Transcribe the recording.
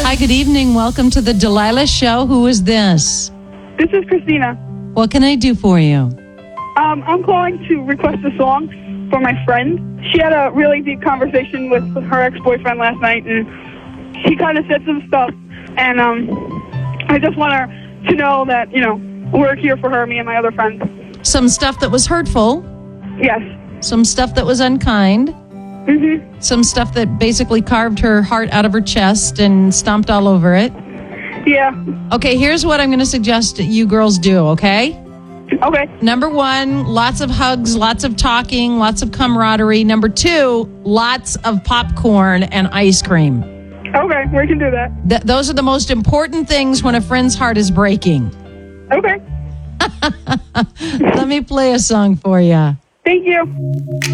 Hi, good evening. Welcome to the Delilah Show. Who is this? This is Christina. What can I do for you? I'm calling to request a song for my friend. She had a really deep conversation with her ex-boyfriend last night, and he kind of said some stuff. And I just want her to know that, we're here for her, me and my other friends. Some stuff that was hurtful. Yes. Some stuff that was unkind. Mm-hmm. Some stuff that basically carved her heart out of her chest and stomped all over it. Yeah. Okay, here's what I'm going to suggest you girls do, okay? Okay. Number 1, lots of hugs, lots of talking, lots of camaraderie. Number 2, lots of popcorn and ice cream. Okay, we can do that. Those are the most important things when a friend's heart is breaking. Okay. Let me play a song for you. Thank you.